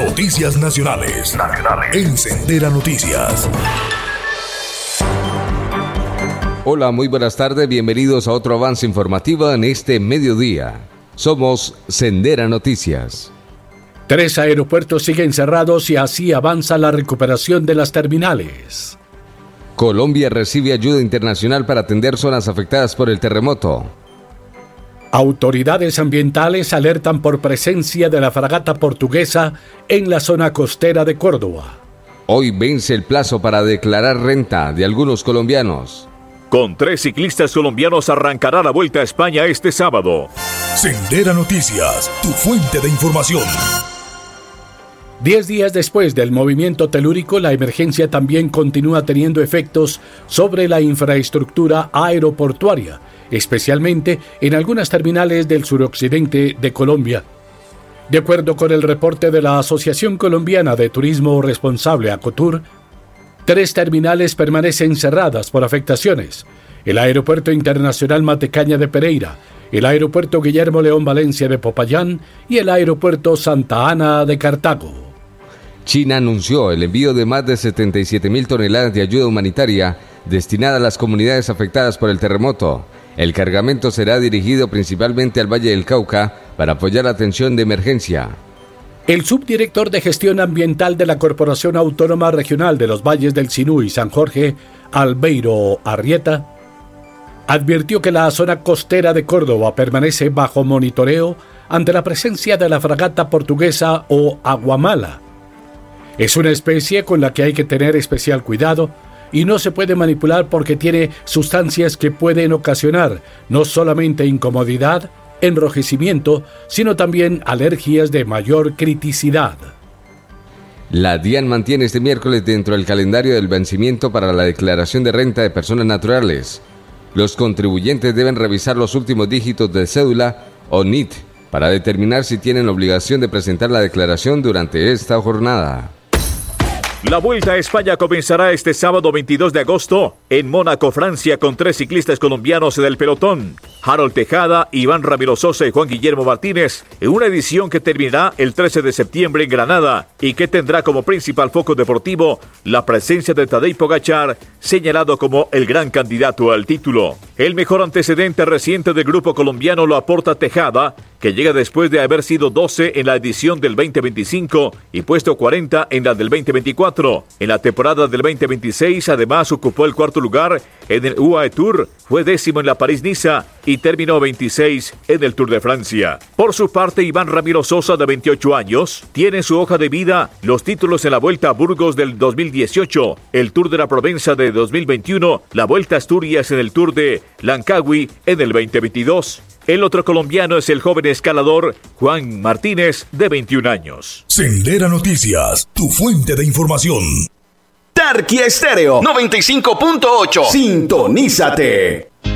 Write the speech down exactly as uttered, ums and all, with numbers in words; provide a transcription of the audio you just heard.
Noticias Nacionales. Nacionales. En Sendera Noticias. Hola, muy buenas tardes. Bienvenidos a otro avance informativo en este mediodía. Somos Sendera Noticias. Tres aeropuertos siguen cerrados y así avanza la recuperación de las terminales. Colombia recibe ayuda internacional para atender zonas afectadas por el terremoto. Autoridades ambientales alertan por presencia de la fragata portuguesa en la zona costera de Córdoba. Hoy vence el plazo para declarar renta de algunos colombianos. Con tres ciclistas colombianos arrancará la Vuelta a España este sábado. Sendera Noticias, tu fuente de información. Diez días después del movimiento telúrico, la emergencia también continúa teniendo efectos sobre la infraestructura aeroportuaria, especialmente en algunas terminales del suroccidente de Colombia. De acuerdo con el reporte de la Asociación Colombiana de Turismo Responsable, ACOTUR, tres terminales permanecen cerradas por afectaciones: el Aeropuerto Internacional Matecaña de Pereira, el Aeropuerto Guillermo León Valencia de Popayán y el Aeropuerto Santa Ana de Cartago. China anunció el envío de más de setenta y siete mil toneladas de ayuda humanitaria destinada a las comunidades afectadas por el terremoto. El cargamento será dirigido principalmente al Valle del Cauca para apoyar la atención de emergencia. El subdirector de Gestión Ambiental de la Corporación Autónoma Regional de los Valles del Sinú y San Jorge, Albeiro Arrieta, advirtió que la zona costera de Córdoba permanece bajo monitoreo ante la presencia de la fragata portuguesa o aguamala. Es una especie con la que hay que tener especial cuidado y no se puede manipular porque tiene sustancias que pueden ocasionar no solamente incomodidad, enrojecimiento, sino también alergias de mayor criticidad. La DIAN mantiene este miércoles dentro del calendario del vencimiento para la declaración de renta de personas naturales. Los contribuyentes deben revisar los últimos dígitos de cédula o N I T para determinar si tienen obligación de presentar la declaración durante esta jornada. La Vuelta a España comenzará este sábado veintidós de agosto en Mónaco, Francia, con tres ciclistas colombianos del pelotón: Harold Tejada, Iván Ramiro Sosa y Juan Guillermo Martínez, en una edición que terminará el trece de septiembre en Granada y que tendrá como principal foco deportivo la presencia de Tadej Pogačar, señalado como el gran candidato al título. El mejor antecedente reciente del grupo colombiano lo aporta Tejada, que llega después de haber sido doce en la edición del veinte veinticinco y puesto cuarenta en la del veinte veinticuatro. En la temporada del veinte veintiséis, además, ocupó el cuarto lugar en el U A E Tour, fue décimo en la París-Niza y terminó veintiséis en el Tour de Francia. Por su parte, Iván Ramiro Sosa, de veintiocho años, tiene en su hoja de vida los títulos en la Vuelta a Burgos del dos mil dieciocho, el Tour de la Provenza de dos mil veintiuno, la Vuelta a Asturias en el Tour de Langkawi en el veinte veintidós. El otro colombiano es el joven escalador Juan Martínez, de veintiún años. Sendera Noticias, tu fuente de información. Tarqui Estéreo noventa y cinco punto ocho. Sintonízate.